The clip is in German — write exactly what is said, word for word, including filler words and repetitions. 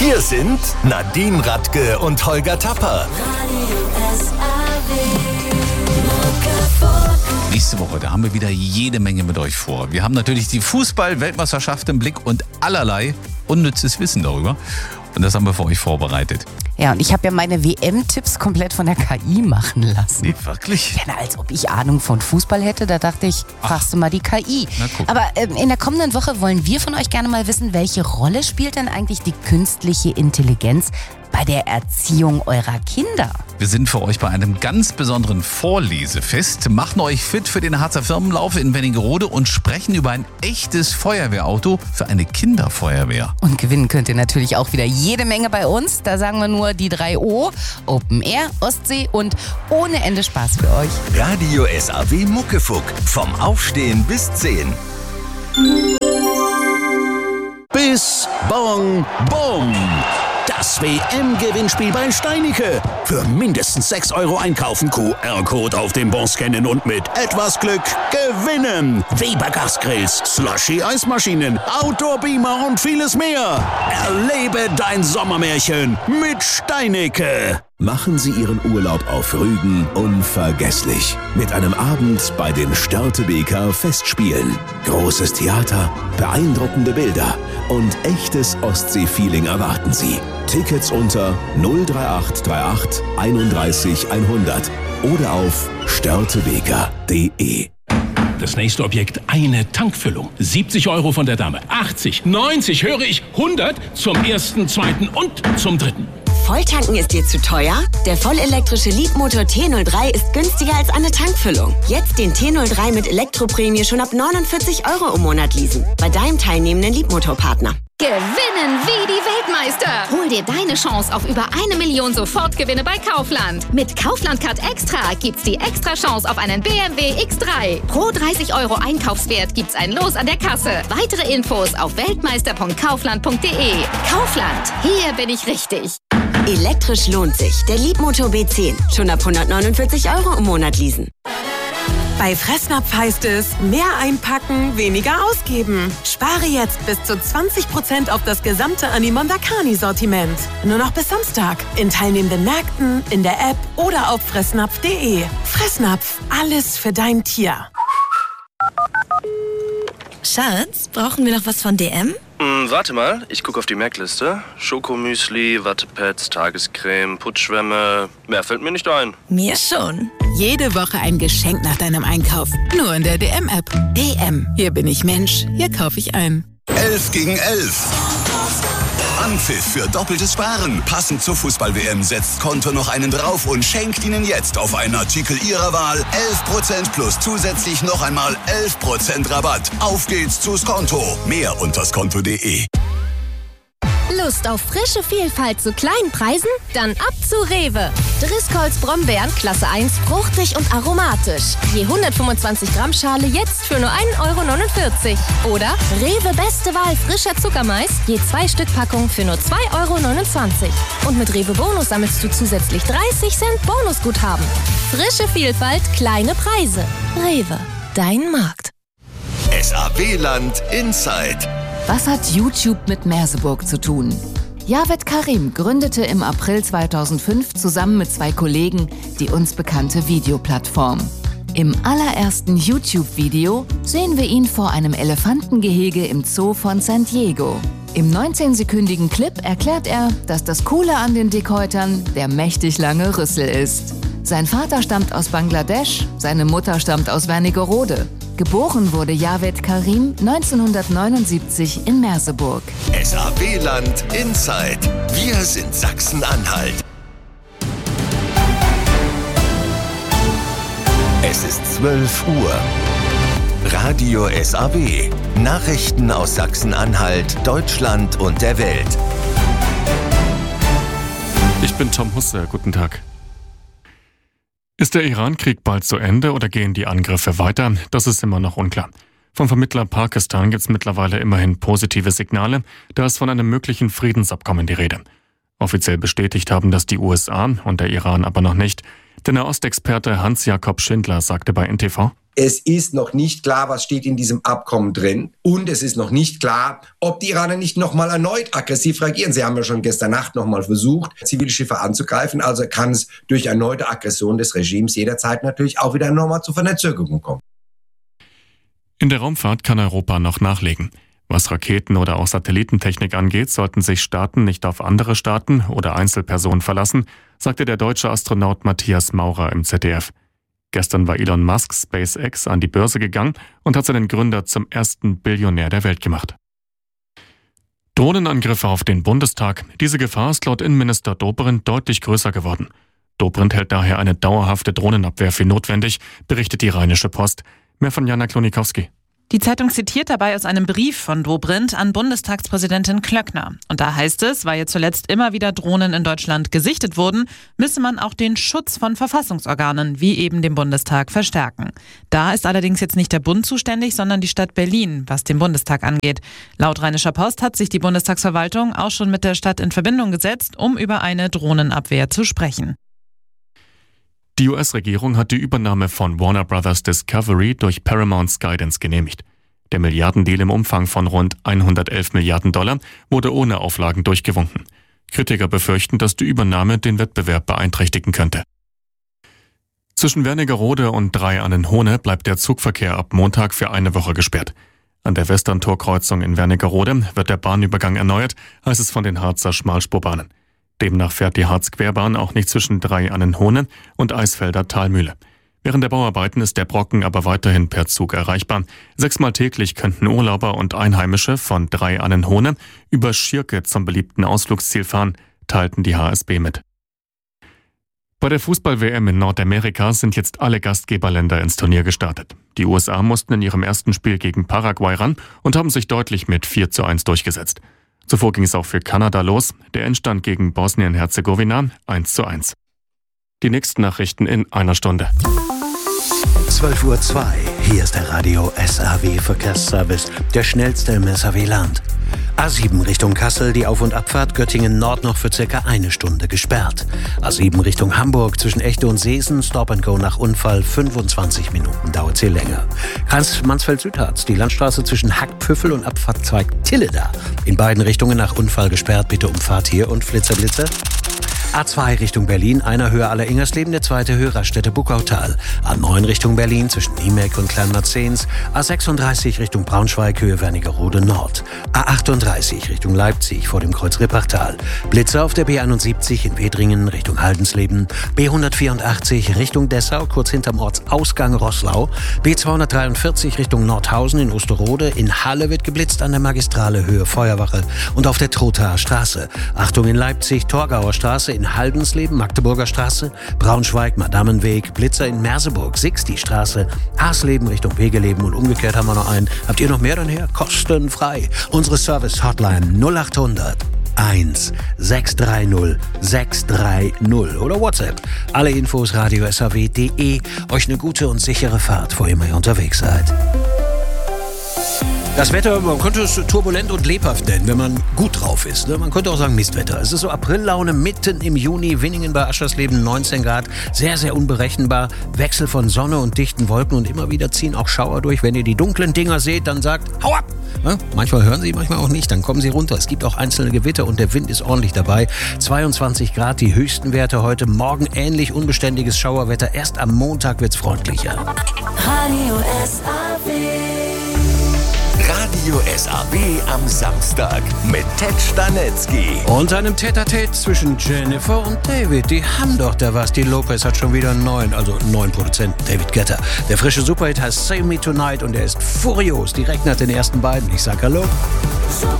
Hier sind Nadine Radke und Holger Tapper. Nächste Woche, da haben wir wieder jede Menge mit euch vor. Wir haben natürlich die Fußball-Weltmeisterschaft im Blick und allerlei unnützes Wissen darüber. Und das haben wir für euch vorbereitet. Ja, und ich habe ja meine W M-Tipps komplett von der K I machen lassen. Nee, wirklich? Ja, na, als ob ich Ahnung von Fußball hätte, da dachte ich, fragst du mal die K I. Na, guck. Aber ähm, in der kommenden Woche wollen wir von euch gerne mal wissen, welche Rolle spielt denn eigentlich die künstliche Intelligenz bei der Erziehung eurer Kinder? Wir sind für euch bei einem ganz besonderen Vorlesefest, machen euch fit für den Harzer Firmenlauf in Wernigerode und sprechen über ein echtes Feuerwehrauto für eine Kinderfeuerwehr. Und gewinnen könnt ihr natürlich auch wieder jede Menge bei uns. Da sagen wir nur die drei O, Open Air, Ostsee und ohne Ende Spaß für euch. Radio S A W Muckefuck. Vom Aufstehen bis zehn. Bis Bong Bom. Das W M-Gewinnspiel bei Steinicke. Für mindestens sechs Euro einkaufen, Q R-Code auf dem Bon scannen und mit etwas Glück gewinnen. Weber Gasgrills, Slushy-Eismaschinen, Outdoor-Beamer und vieles mehr. Erlebe dein Sommermärchen mit Steinicke. Machen Sie Ihren Urlaub auf Rügen unvergesslich. Mit einem Abend bei den Störtebeker Festspielen. Großes Theater, beeindruckende Bilder und echtes Ostsee-Feeling erwarten Sie. Tickets unter null drei acht drei acht einunddreißig hundert oder auf störtebeker punkt de. Das nächste Objekt, eine Tankfüllung. siebzig Euro von der Dame. achtzig, neunzig, höre ich, hundert zum ersten, zweiten und zum dritten. Volltanken ist dir zu teuer? Der vollelektrische Leadmotor T null drei ist günstiger als eine Tankfüllung. Jetzt den T null drei mit Elektroprämie schon ab neunundvierzig Euro im Monat leasen. Bei deinem teilnehmenden Leadmotorpartner. Gewinnen wie die Weltmeister! Hol dir deine Chance auf über eine Million Sofortgewinne bei Kaufland. Mit Kaufland Card Extra gibt's die extra Chance auf einen B M W X drei. Pro dreißig Euro Einkaufswert gibt's ein Los an der Kasse. Weitere Infos auf weltmeister punkt kaufland punkt de. Kaufland, hier bin ich richtig. Elektrisch lohnt sich. Der Leadmotor B zehn. Schon ab hundertneunundvierzig Euro im Monat leasen. Bei Fressnapf heißt es, mehr einpacken, weniger ausgeben. Spare jetzt bis zu zwanzig Prozent auf das gesamte Animonda Carni-Sortiment. Nur noch bis Samstag. In teilnehmenden Märkten, in der App oder auf fressnapf punkt de. Fressnapf, alles für dein Tier. Schatz, brauchen wir noch was von D M? Mm, warte mal, ich gucke auf die Merkliste. Schokomüsli, Wattepads, Tagescreme, Putzschwämme. Mehr fällt mir nicht ein. Mir schon. Jede Woche ein Geschenk nach deinem Einkauf. Nur in der D M-App. D M. Hier bin ich Mensch. Hier kaufe ich ein. elf gegen elf. Anpfiff für doppeltes Sparen. Passend zur Fußball-W M setzt Konto noch einen drauf und schenkt Ihnen jetzt auf einen Artikel Ihrer Wahl elf Prozent plus zusätzlich noch einmal elf Prozent Rabatt. Auf geht's zu Skonto. Mehr unter skonto punkt de. Lust auf frische Vielfalt zu kleinen Preisen? Dann ab zu Rewe. Driscolls Brombeeren Klasse eins, fruchtig und aromatisch. Je hundertfünfundzwanzig Gramm Schale jetzt für nur ein Euro neunundvierzig. Oder Rewe Beste Wahl frischer Zuckermais, je zwei Stück Packung für nur zwei Euro neunundzwanzig. Und mit Rewe Bonus sammelst du zusätzlich dreißig Cent Bonusguthaben. Frische Vielfalt, kleine Preise. Rewe, dein Markt. S A W-Land Inside. Was hat YouTube mit Merseburg zu tun? Javed Karim gründete im April zweitausendfünf zusammen mit zwei Kollegen die uns bekannte Videoplattform. Im allerersten YouTube-Video sehen wir ihn vor einem Elefantengehege im Zoo von San Diego. Im neunzehnsekündigen Clip erklärt er, dass das Coole an den Dickhäutern der mächtig lange Rüssel ist. Sein Vater stammt aus Bangladesch, seine Mutter stammt aus Wernigerode. Geboren wurde Javed Karim neunzehnhundertneunundsiebzig in Merseburg. S A W-Land Inside. Wir sind Sachsen-Anhalt. Es ist zwölf Uhr. Radio S A W. Nachrichten aus Sachsen-Anhalt, Deutschland und der Welt. Ich bin Tom Husse. Guten Tag. Ist der Iran-Krieg bald zu Ende oder gehen die Angriffe weiter? Das ist immer noch unklar. Vom Vermittler Pakistan gibt es mittlerweile immerhin positive Signale. Da ist von einem möglichen Friedensabkommen die Rede. Offiziell bestätigt haben das die U S A und der Iran aber noch nicht. Der Nahostexperte Hans-Jakob Schindler sagte bei N T V: Es ist noch nicht klar, was steht in diesem Abkommen drin. Und es ist noch nicht klar, ob die Iraner nicht nochmal erneut aggressiv reagieren. Sie haben ja schon gestern Nacht nochmal versucht, Zivilschiffe anzugreifen. Also kann es durch erneute Aggression des Regimes jederzeit natürlich auch wieder nochmal zu Verzögerungen kommen. In der Raumfahrt kann Europa noch nachlegen. Was Raketen- oder auch Satellitentechnik angeht, sollten sich Staaten nicht auf andere Staaten oder Einzelpersonen verlassen, sagte der deutsche Astronaut Matthias Maurer im Z D F. Gestern war Elon Musk SpaceX an die Börse gegangen und hat seinen Gründer zum ersten Billionär der Welt gemacht. Drohnenangriffe auf den Bundestag. Diese Gefahr ist laut Innenminister Dobrindt deutlich größer geworden. Dobrindt hält daher eine dauerhafte Drohnenabwehr für notwendig, berichtet die Rheinische Post. Mehr von Jana Klonikowski. Die Zeitung zitiert dabei aus einem Brief von Dobrindt an Bundestagspräsidentin Klöckner. Und da heißt es, weil jetzt zuletzt immer wieder Drohnen in Deutschland gesichtet wurden, müsse man auch den Schutz von Verfassungsorganen, wie eben dem Bundestag, verstärken. Da ist allerdings jetzt nicht der Bund zuständig, sondern die Stadt Berlin, was den Bundestag angeht. Laut Rheinischer Post hat sich die Bundestagsverwaltung auch schon mit der Stadt in Verbindung gesetzt, um über eine Drohnenabwehr zu sprechen. Die U S-Regierung hat die Übernahme von Warner Brothers Discovery durch Paramount Skydance genehmigt. Der Milliardendeal im Umfang von rund hundertelf Milliarden Dollar wurde ohne Auflagen durchgewunken. Kritiker befürchten, dass die Übernahme den Wettbewerb beeinträchtigen könnte. Zwischen Wernigerode und Drei-Annen-Hohne bleibt der Zugverkehr ab Montag für eine Woche gesperrt. An der Westerntorkreuzung in Wernigerode wird der Bahnübergang erneuert, heißt es von den Harzer Schmalspurbahnen. Demnach fährt die Harzquerbahn auch nicht zwischen Drei-Annen-Hohne und Eisfelder Talmühle. Während der Bauarbeiten ist der Brocken aber weiterhin per Zug erreichbar. Sechsmal täglich könnten Urlauber und Einheimische von Drei-Annen-Hohne über Schirke zum beliebten Ausflugsziel fahren, teilten die H S B mit. Bei der Fußball-W M in Nordamerika sind jetzt alle Gastgeberländer ins Turnier gestartet. Die U S A mussten in ihrem ersten Spiel gegen Paraguay ran und haben sich deutlich mit vier zu eins durchgesetzt. Zuvor ging es auch für Kanada los. Der Endstand gegen Bosnien-Herzegowina eins zu eins. Die nächsten Nachrichten in einer Stunde. zwölf Uhr zwei. Hier ist der Radio S A W Verkehrsservice, der schnellste im S A W-Land. A sieben Richtung Kassel, die Auf- und Abfahrt Göttingen Nord noch für circa eine Stunde gesperrt. A sieben Richtung Hamburg zwischen Echte und Seesen, Stop and Go nach Unfall, fünfundzwanzig Minuten dauert sie länger. Kreis-Mansfeld-Südharz, die Landstraße zwischen Hackpüffel und Abfahrtzweig Tilleda. In beiden Richtungen nach Unfall gesperrt, bitte um Fahrt hier und Flitzer, Blitzer. A zwei Richtung Berlin, einer Höhe Aller-Ingersleben, der zweite Höhe Raststätte Buckautal. A neun Richtung Berlin zwischen Niemek und Kleinmarzens. A sechsunddreißig Richtung Braunschweig, Höhe Wernigerode Nord. A achtunddreißig Richtung Leipzig vor dem Kreuz Rippertal. Blitzer auf der B einundsiebzig in Wedringen Richtung Haldensleben. B hundertvierundachtzig Richtung Dessau, kurz hinterm Ortsausgang Roßlau. B zweihundertdreiundvierzig Richtung Nordhausen in Osterode. In Halle wird geblitzt an der Magistrale Höhe Feuerwache und auf der Trothaer Straße. Achtung in Leipzig, Torgauer Straße in Haldensleben, Magdeburger Straße, Braunschweig, Madamenweg, Blitzer in Merseburg, Sixty Straße, Hasleben Richtung Pegeleben und umgekehrt haben wir noch einen. Habt ihr noch mehr dann her? Kostenfrei. Unsere Service-Hotline null achthundert eins sechs drei null sechs drei null oder WhatsApp. Alle Infos radio s a w punkt de. Euch eine gute und sichere Fahrt, wo ihr immer unterwegs seid. Das Wetter, man könnte es turbulent und lebhaft nennen, wenn man gut drauf ist. Man könnte auch sagen Mistwetter. Es ist so Aprillaune mitten im Juni, Winningen bei Aschersleben neunzehn Grad. Sehr, sehr unberechenbar. Wechsel von Sonne und dichten Wolken und immer wieder ziehen auch Schauer durch. Wenn ihr die dunklen Dinger seht, dann sagt, hau ab! Ja, manchmal hören sie, manchmal auch nicht. Dann kommen sie runter. Es gibt auch einzelne Gewitter und der Wind ist ordentlich dabei. zweiundzwanzig Grad, die höchsten Werte heute. Morgen ähnlich unbeständiges Schauerwetter. Erst am Montag wird's freundlicher. Radio S A W. Radio S A W am Samstag mit Ted Stanetzky. Und einem Tête-à-Tête zwischen Jennifer und David. Die haben doch da was. Die Lopez hat schon wieder einen neuen, also einen neuen Produzenten, David Guetta. Der frische Superhit heißt Save Me Tonight und er ist furios. Direkt nach den ersten beiden. Ich sag Hallo.